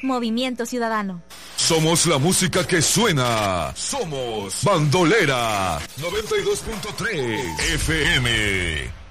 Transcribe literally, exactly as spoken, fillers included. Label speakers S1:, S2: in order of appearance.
S1: Movimiento Ciudadano.
S2: Somos la música que suena. Somos Bandolera noventa y dos punto tres F M.